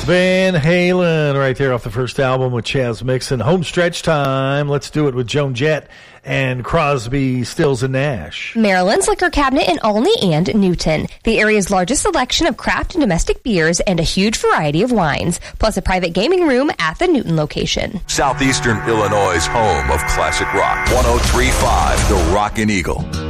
Van Halen right there off the first album with Chaz Mixon. Home stretch time. Let's do it with Joan Jett and Crosby, Stills, and Nash. Maryland's Liquor Cabinet in Olney and Newton. The area's largest selection of craft and domestic beers and a huge variety of wines, plus a private gaming room at the Newton location. Southeastern Illinois' home of classic rock. 103.5 The Rockin' Eagle.